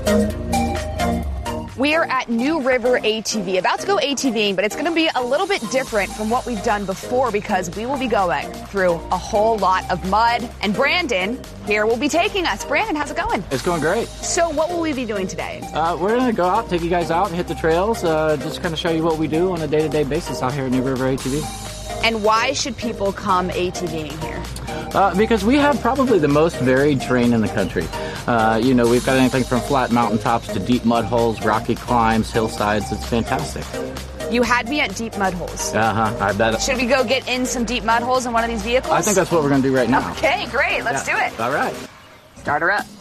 We are at New River ATV, about to go ATVing, but it's going to be a little bit different from what we've done before because we will be going through a whole lot of mud. And Brandon here will be taking us. Brandon, how's it going? It's going great. So what will we be doing today? We're going to go out, take you guys out and hit the trails, just kind of show you what we do on a day-to-day basis out here at New River ATV. And why should people come ATVing here? Because we have probably the most varied terrain in the country. We've got anything from flat mountaintops to deep mud holes, rocky climbs, hillsides. It's fantastic. You had me at deep mud holes. I bet. Should we go get in some deep mud holes in one of these vehicles? I think that's what we're going to do right now. Okay, great. Let's do it. All right. Start her up.